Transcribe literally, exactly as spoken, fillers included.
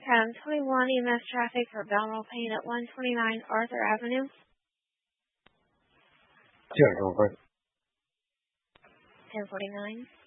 Um, twenty-one E M S traffic for Balmoral Paint at one twenty-nine Arthur Avenue. Yeah, go for it. ten forty-nine.